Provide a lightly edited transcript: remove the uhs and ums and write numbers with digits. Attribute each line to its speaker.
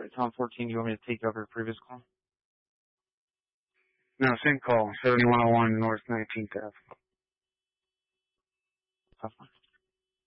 Speaker 1: Sorry, Tom 14, you want me to take over a previous call?
Speaker 2: No, same call. 7101 North 19th Ave.
Speaker 1: That's fine.